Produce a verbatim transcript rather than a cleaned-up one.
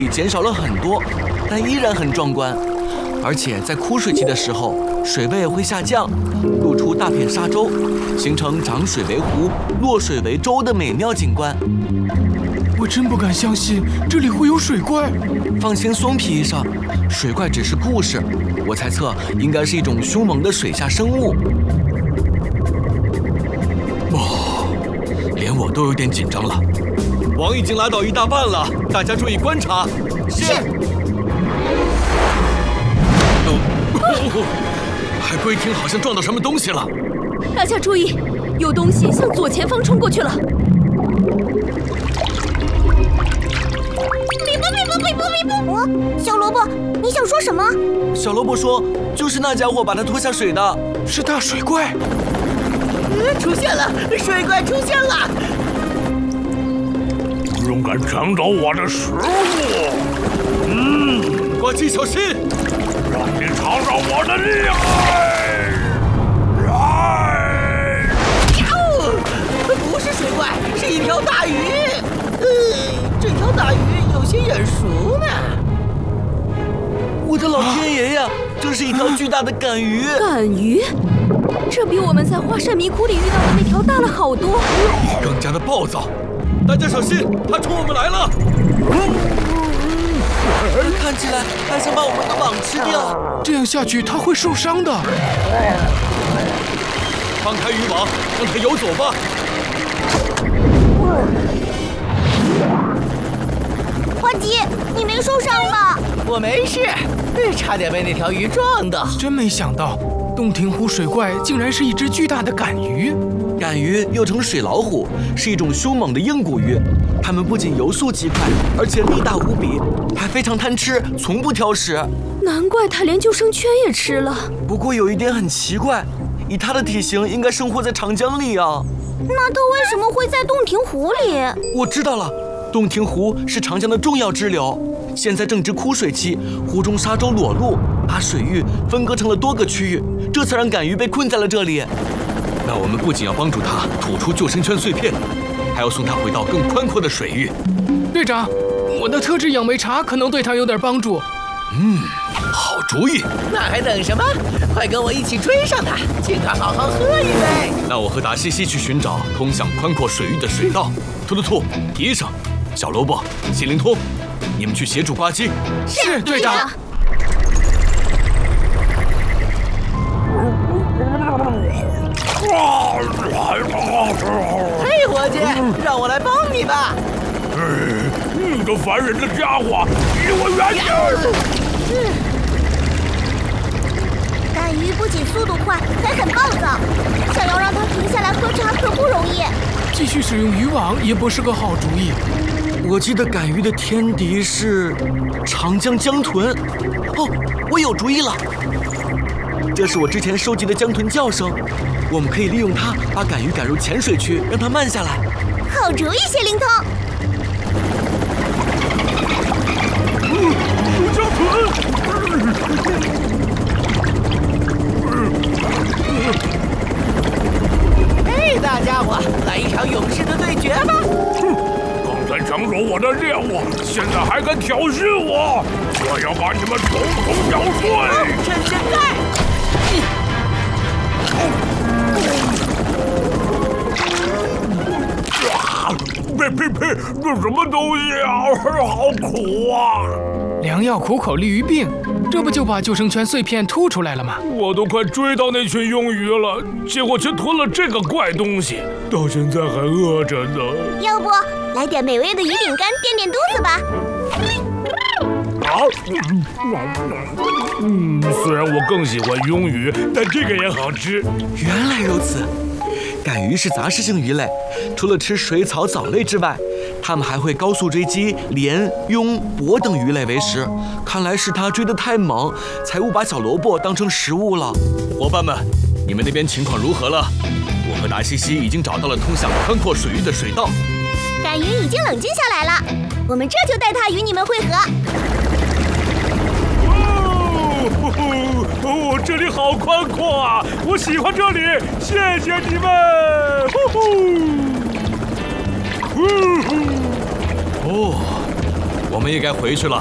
减少了很多，但依然很壮观。而且在枯水期的时候，水位会下降，露出大片沙洲，形成涨水为湖、落水为洲的美妙景观。 我真不敢相信这里会有水怪。 放轻松，皮医生，水怪只是故事，我猜测应该是一种凶猛的水下生物。哦，连我都有点紧张了。王已经拉倒一大半了，大家注意观察。 是。 哦，海龟厅好像撞到什么东西了。 大家注意，有东西向左前方冲过去了。 比不比不比不比不！哦，小萝卜，你想说什么？ 小萝卜说，就是那家伙把他拖下水的， 是大水怪。 呃，出现了，水怪出现了！ 勇敢抢走我的食物！嗯， 呱唧小心！ 让你尝尝我的厉害！哎！ 不是水怪，是一条大鱼。呃，这条大鱼有些眼熟呢。 我的老天爷呀！这是一条巨大的杆鱼。 杆鱼？这比我们在花山迷窟里遇到的那条大了好多， 更加的暴躁。大家小心，它冲我们来了！看起来还想把我们的网吃掉。 这样下去，它会受伤的。 放开渔网，让它游走吧。 花吉，你没受伤吧？ 我没事，差点被那条鱼撞到。 真没想到，洞庭湖水怪竟然是一只巨大的杆鱼。 杆鱼又称水老虎，是一种凶猛的硬骨鱼。它们不仅游速极快，而且力大无比，还非常贪吃，从不挑食。 难怪它连救生圈也吃了。 不过有一点很奇怪，以它的体型，应该生活在长江里啊。 那它为什么会在洞庭湖里？ 我知道了，洞庭湖是长江的重要支流，现在正值枯水期，湖中沙洲裸露，把水域分割成了多个区域，这才让杆鱼被困在了这里。那我们不仅要帮助它吐出救生圈碎片，还要送它回到更宽阔的水域。 队长，我的特制养煤茶可能对它有点帮助。 嗯，好主意。 那还等什么？快跟我一起追上它，请它好好喝一杯。 那我和达西西去寻找通向宽阔水域的水道。兔兔兔，皮医生，小萝卜，谢灵通，你们去协助呱唧。 是，队长。 嘿，伙计，让我来帮你吧。 你个烦人的家伙，离我远点！ 杆鱼不仅速度快，还很暴躁，想要让它停下来喝茶可不容易。 继续使用渔网也不是个好主意。 我记得杆鱼的天敌是长江江豚。哦，我有主意了。这是我之前收集的江豚叫声，我们可以利用它把杆鱼赶入浅水区，让它慢下来。 好主意，谢灵通。 江豚！ 嘿，大家伙，来一场勇士的对决吧！ 哼，刚才抢走我的猎物，现在还敢挑衅我！我要把你们统统咬碎！ 趁现在！ 啊！呸呸呸！这什么东西啊？好苦啊！ 良药苦口利于病，这不就把救生圈碎片吐出来了吗？ 我都快追到那群庸鱼了，结果却吞了这个怪东西，到现在还饿着呢。 要不来点美味的鱼饼干垫垫肚子吧？ 好，嗯，虽然我更喜欢庸鱼，但这个也好吃。 原来如此，杆鱼是杂食性鱼类，除了吃水草藻类之外，它们还会高速追击鲢、鳙、鳸等鱼类为食。看来是它追得太猛，才误把小萝卜当成食物了。伙伴们，你们那边情况如何了？我和达西西已经找到了通向宽阔水域的水道。 杆鱼已经冷静下来了，我们这就带它与你们会合。 哦，这里好宽阔啊！我喜欢这里，谢谢你们！呼呼。 哦， 我们也该回去了。